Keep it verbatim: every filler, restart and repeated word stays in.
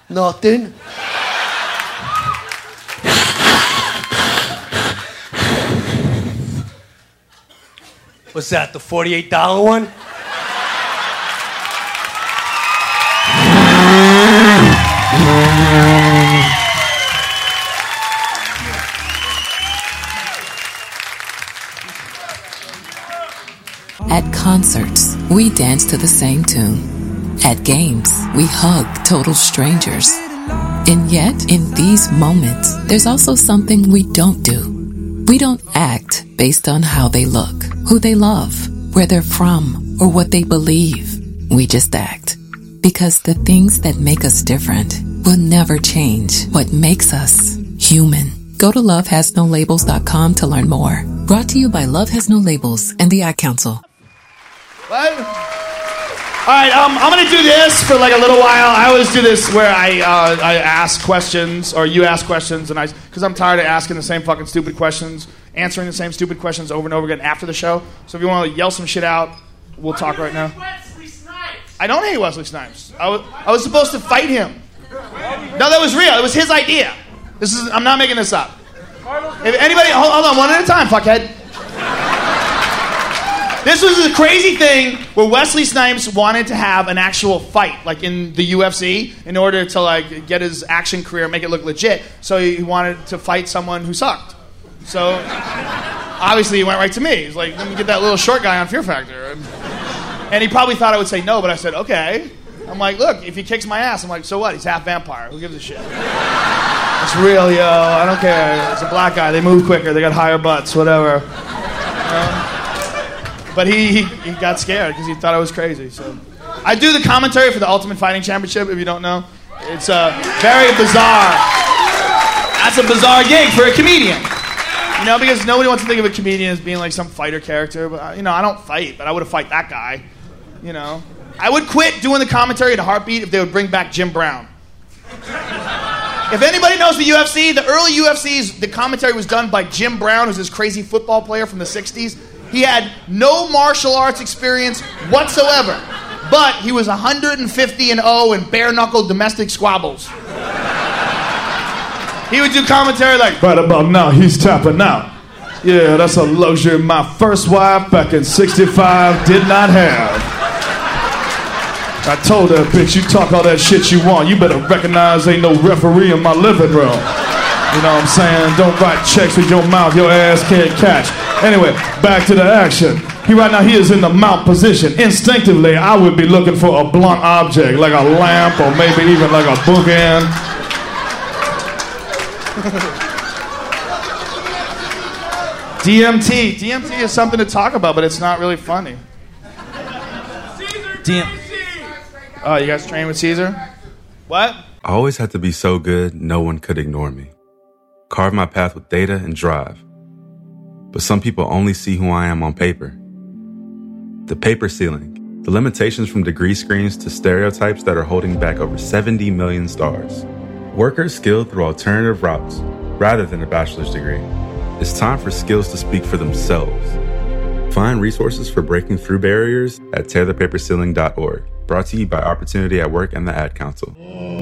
Nothing. What's that, the forty-eight dollar one? At concerts, we dance to the same tune. At games, we hug total strangers. And yet, in these moments, there's also something we don't do. We don't act based on how they look, who they love, where they're from, or what they believe. We just act. Because the things that make us different will never change what makes us human. Go to love has no labels dot com to learn more. Brought to you by Love Has No Labels and the Ad Council. What? All right, um, I'm going to do this for like a little while. I always do this where I uh, I ask questions, or you ask questions, and I because I'm tired of asking the same fucking stupid questions, answering the same stupid questions over and over again after the show. So if you want to yell some shit out, we'll talk right now. I don't hate Wesley Snipes. I was, I was supposed to fight him. No, that was real. It was his idea. This is I'm not making this up. If anybody, hold, hold on, one at a time, fuckhead. This was a crazy thing where Wesley Snipes wanted to have an actual fight, like in the U F C, in order to like get his action career, make it look legit. So he wanted to fight someone who sucked. So obviously he went right to me. He's like, let me get that little short guy on Fear Factor. And he probably thought I would say no, but I said, okay. I'm like, look, if he kicks my ass, I'm like, so what? He's half vampire. Who gives a shit? It's real, yo. I don't care. It's a black guy. They move quicker. They got higher butts, whatever. Um, but he, he, he got scared because he thought I was crazy. So I do the commentary for the Ultimate Fighting Championship, if you don't know. It's uh, very bizarre. That's a bizarre gig for a comedian. You know, because nobody wants to think of a comedian as being like some fighter character. But, you know, I don't fight, but I would have fight that guy. You know. I would quit doing the commentary at a heartbeat if they would bring back Jim Brown. If anybody knows the U F C, the early U F Cs, the commentary was done by Jim Brown, who's this crazy football player from the sixties. He had no martial arts experience whatsoever, but he was one hundred fifty and oh in bare-knuckle domestic squabbles. He would do commentary like, right about now, he's tapping out. Yeah, that's a luxury my first wife back in sixty-five did not have. I told her, bitch, you talk all that shit you want. You better recognize ain't no referee in my living room. You know what I'm saying? Don't write checks with your mouth your ass can't catch. Anyway, back to the action. He right now, he is in the mount position. Instinctively, I would be looking for a blunt object, like a lamp or maybe even like a bookend. D M T. D M T is something to talk about, but it's not really funny. D M T. Oh, you guys train with Caesar? What? I always had to be so good, no one could ignore me. Carve my path with data and drive. But some people only see who I am on paper. The paper ceiling. The limitations from degree screens to stereotypes that are holding back over seventy million stars. Workers skilled through alternative routes, rather than a bachelor's degree. It's time for skills to speak for themselves. Find resources for breaking through barriers at tear the paper ceiling dot org. Brought to you by Opportunity at Work and the Ad Council.